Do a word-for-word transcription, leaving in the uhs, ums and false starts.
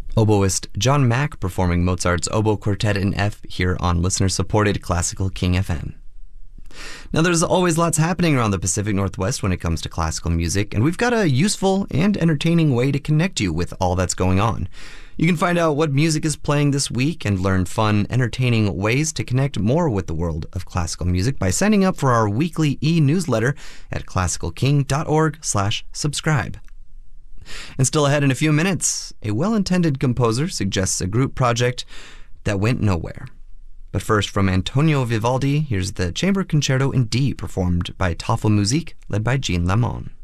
Oboist John Mack performing Mozart's Oboe Quartet in F here on listener-supported Classical King F M. Now, there's always lots happening around the Pacific Northwest when it comes to classical music, and we've got a useful and entertaining way to connect you with all that's going on. You can find out what music is playing this week and learn fun, entertaining ways to connect more with the world of classical music by signing up for our weekly e-newsletter at classical king dot org slash subscribe. And still ahead in a few minutes, a well-intended composer suggests a group project that went nowhere. But first, from Antonio Vivaldi, here's the Chamber Concerto in D, performed by Tafelmusik, led by Jean Lamont.